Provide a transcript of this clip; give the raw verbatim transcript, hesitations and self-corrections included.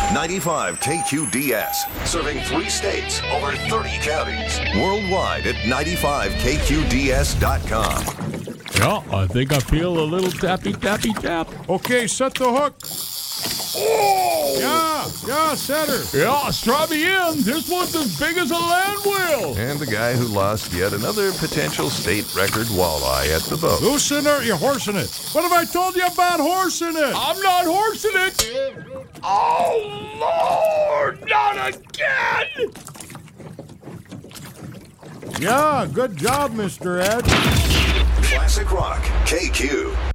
ninety-five K Q D S, serving three states, over thirty counties. Worldwide at ninety-five K Q D S dot com. Yeah, I think I feel a little tappy, tappy, tap. Okay, set the hook. Oh! Yeah, yeah, set her. Yeah, strap me in. This one's as big as a land wheel. And the guy who lost yet another potential state record walleye at the boat. Loosen her, you're horsing it. What have I told you about horsing it? I'm not horsing it. Oh, Lord, not again. Yeah, good job, Mister Ed. Classic Rock, K Q.